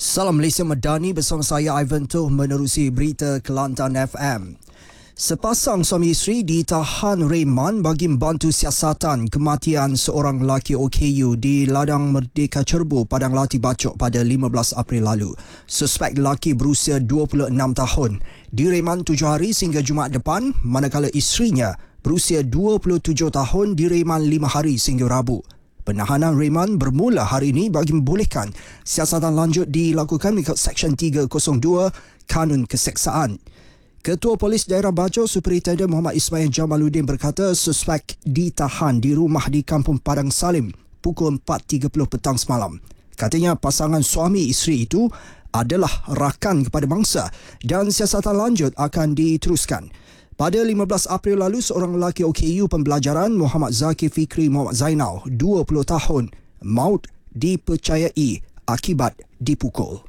Salam Malaysia Madani, bersama saya Ivan Tuh menerusi berita Kelantan FM. Sepasang suami isteri ditahan reman bagi membantu siasatan kematian seorang lelaki OKU di Ladang Merdeka Cerbu, Padang Lati Bacok pada 15 April lalu. Suspek lelaki berusia 26 tahun direman 7 hari sehingga Jumaat depan, manakala isterinya berusia 27 tahun direman 5 hari sehingga Rabu. Penahanan reman bermula hari ini bagi membolehkan siasatan lanjut dilakukan mengikut Seksyen 302 Kanun Keseksaan. Ketua Polis Daerah Bacok, Superintendent Muhammad Ismail Jamaluddin berkata suspek ditahan di rumah di Kampung Padang Salim pukul 4.30 petang semalam. Katanya pasangan suami isteri itu adalah rakan kepada mangsa dan siasatan lanjut akan diteruskan. Pada 15 April lalu, seorang lelaki OKU pembelajaran Muhammad Zaki Fikri Muhammad Zainal, 20 tahun, maut dipercayai akibat dipukul.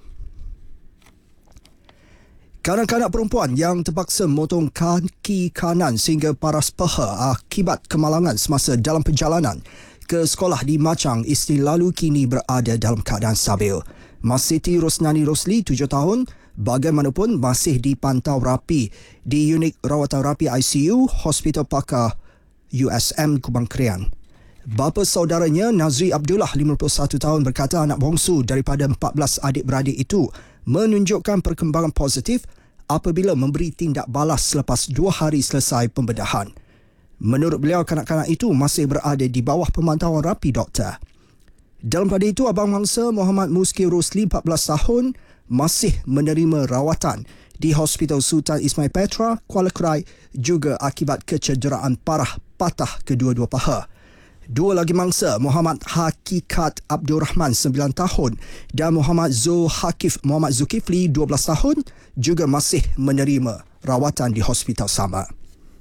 Kanak-kanak perempuan yang terpaksa memotong kaki kanan sehingga paras paha akibat kemalangan semasa dalam perjalanan ke sekolah di Machang Isnin lalu kini berada dalam keadaan stabil. Mas Siti Rosnani Rosli, 7 tahun, bagaimanapun masih dipantau rapi di unit rawatan rapi ICU Hospital Pakar USM Kubang Krian. Bapa saudaranya Nazri Abdullah, 51 tahun, berkata anak bongsu daripada 14 adik-beradik itu menunjukkan perkembangan positif apabila memberi tindak balas selepas 2 hari selesai pembedahan. Menurut beliau, kanak-kanak itu masih berada di bawah pemantauan rapi doktor. Dalam pada itu, abang mangsa Muhammad Muski Rosli, 14 tahun, masih menerima rawatan di Hospital Sultan Ismail Petra, Kuala Krai juga akibat kecederaan parah patah kedua-dua paha. Dua lagi mangsa, Muhammad Hakikat Abdul Rahman, 9 tahun dan Muhammad Zul Hakif Muhammad Zulkifli, 12 tahun juga masih menerima rawatan di hospital sama.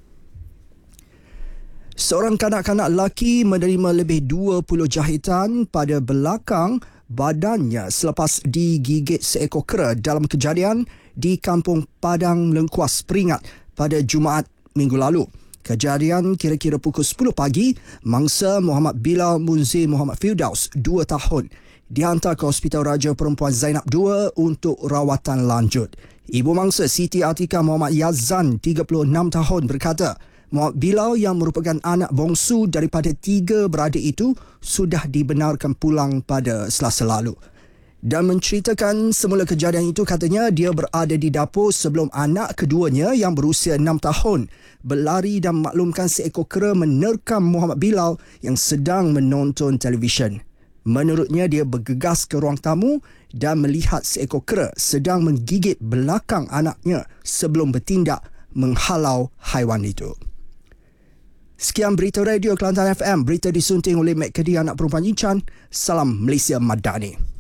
Seorang kanak-kanak lelaki menerima lebih 20 jahitan pada belakang badannya selepas digigit seekor kera dalam kejadian di Kampung Padang Lengkuas Peringat pada Jumaat minggu lalu. Kejadian kira-kira pukul 10 pagi, mangsa Muhammad Bilal Munzir Muhammad Firdaus, 2 tahun, dihantar ke Hospital Raja Perempuan Zainab II untuk rawatan lanjut. Ibu mangsa Siti Atika Muhammad Yazan, 36 tahun, berkata Muhammad Bilal yang merupakan anak bongsu daripada 3 beradik itu sudah dibenarkan pulang pada Selasa lalu. Dan menceritakan semula kejadian itu, katanya dia berada di dapur sebelum anak keduanya yang berusia 6 tahun berlari dan maklumkan seekor kera menerkam Muhammad Bilal yang sedang menonton televisyen. Menurutnya, dia bergegas ke ruang tamu dan melihat seekor kera sedang menggigit belakang anaknya sebelum bertindak menghalau haiwan itu. Sekian berita radio Kelantan FM. Berita disunting oleh Mek Kedi, anak perempuan Incan. Salam Malaysia Madani.